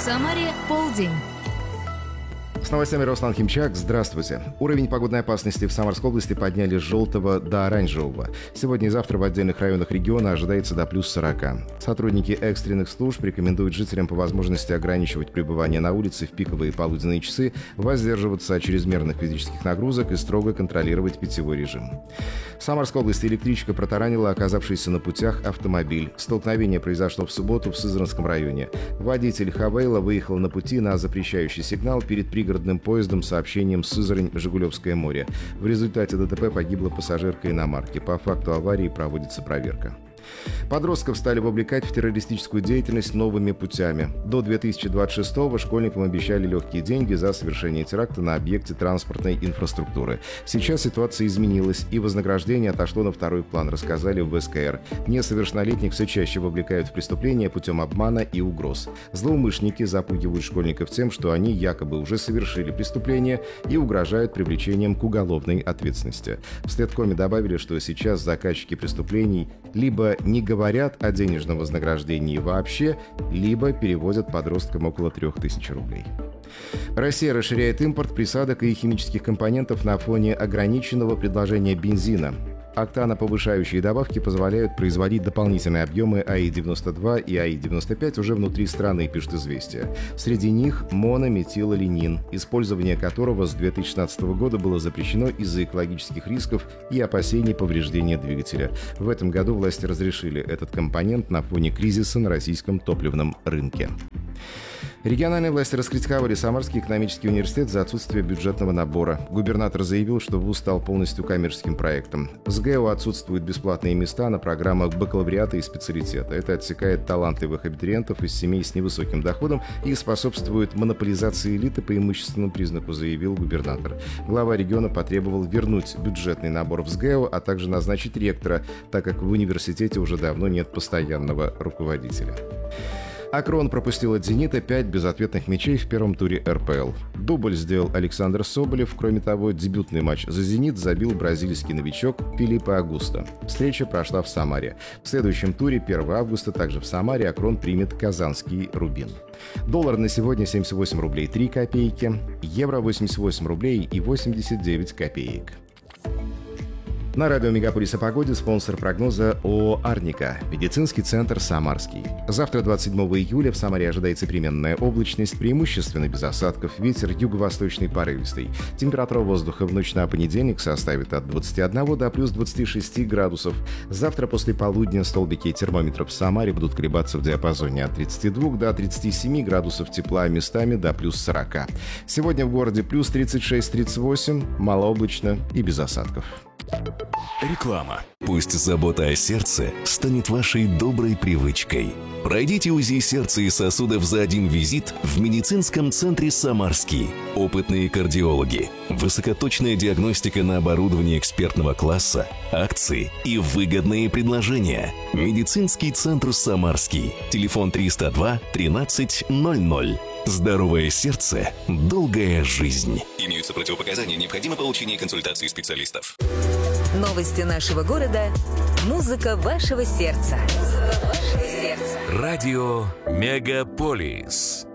Самаре полдень. С новостями Руслан Химчак. Здравствуйте. Уровень погодной опасности в Самарской области подняли с желтого до оранжевого. Сегодня и завтра в отдельных районах региона ожидается до плюс 40. Сотрудники экстренных служб рекомендуют жителям по возможности ограничивать пребывание на улице в пиковые полуденные часы, воздерживаться от чрезмерных физических нагрузок и строго контролировать питьевой режим. В Самарской области электричка протаранила оказавшийся на путях автомобиль. Столкновение произошло в субботу в Сызранском районе. Водитель Хавейла выехал на пути на запрещающий сигнал перед пригородным поездом с сообщением Сызрань-Жигулевское море. В результате ДТП погибла пассажирка иномарки. По факту аварии проводится проверка. Подростков стали вовлекать в террористическую деятельность новыми путями. До 2026-го школьникам обещали легкие деньги за совершение теракта на объекте транспортной инфраструктуры. Сейчас ситуация изменилась, и вознаграждение отошло на второй план, рассказали в ВСКР. Несовершеннолетних все чаще вовлекают в преступления путем обмана и угроз. Злоумышленники запугивают школьников тем, что они якобы уже совершили преступление, и угрожают привлечением к уголовной ответственности. В Следкоме добавили, что сейчас заказчики преступлений либо не говорят о денежном вознаграждении вообще, либо переводят подросткам около 3000 рублей. Россия расширяет импорт присадок и химических компонентов на фоне ограниченного предложения бензина. Октаноповышающие добавки позволяют производить дополнительные объемы АИ-92 и АИ-95 уже внутри страны, пишет «Известия». Среди них монометилоленин, использование которого с 2016 года было запрещено из-за экологических рисков и опасений повреждения двигателя. В этом году власти разрешили этот компонент на фоне кризиса на российском топливном рынке. Региональные власти раскритиковали Самарский экономический университет за отсутствие бюджетного набора. Губернатор заявил, что вуз стал полностью коммерческим проектом. С ГЭУ отсутствуют бесплатные места на программах бакалавриата и специалитета. Это отсекает талантливых абитуриентов из семей с невысоким доходом и способствует монополизации элиты по имущественному признаку, заявил губернатор. Глава региона потребовал вернуть бюджетный набор в СГЭУ, а также назначить ректора, так как в университете уже давно нет постоянного руководителя. Акрон пропустил от «Зенита» 5 безответных мячей в первом туре РПЛ. Дубль сделал Александр Соболев. Кроме того, дебютный матч за «Зенит» забил бразильский новичок Филиппе Аугусто. Встреча прошла в Самаре. В следующем туре 1 августа также в Самаре Акрон примет казанский «Рубин». Доллар на сегодня 78 рублей 3 копейки, евро 88 рублей и 89 копеек. На радио «Мегаполис» о погоде спонсор прогноза ООО «Арника», медицинский центр «Самарский». Завтра, 27 июля, в Самаре ожидается переменная облачность, преимущественно без осадков, ветер юго-восточный порывистый. Температура воздуха в ночь на понедельник составит от 21 до плюс 26 градусов. Завтра после полудня столбики термометров в Самаре будут колебаться в диапазоне от 32 до 37 градусов тепла, местами до плюс 40. Сегодня в городе плюс 36-38, малооблачно и без осадков. Реклама. Пусть забота о сердце станет вашей доброй привычкой. Пройдите УЗИ сердца и сосудов за один визит в медицинском центре «Самарский». Опытные кардиологи, высокоточная диагностика на оборудовании экспертного класса, акции и выгодные предложения. Медицинский центр «Самарский». Телефон 302 13 00. Здоровое сердце – долгая жизнь. Имеются противопоказания, необходимо получение консультации специалистов. Новости нашего города. Музыка вашего сердца. Радио «Мегаполис».